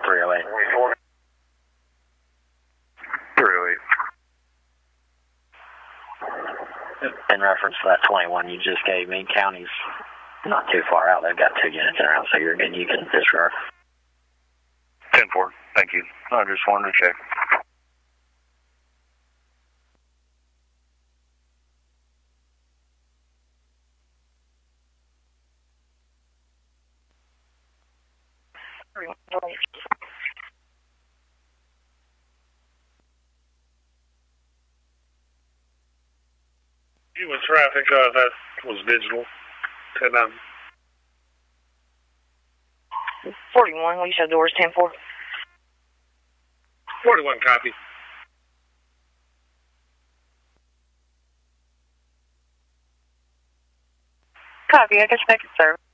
308. 308. In reference to that 21 you just gave me, county's not too far out. They've got 2 units in around, so you're good. You can disregard. 10-4. Thank you. I just wanted to check. You with traffic, that was digital. 10-9. 41, we show doors 10-4. 41, copy. Copy, I guess back at service.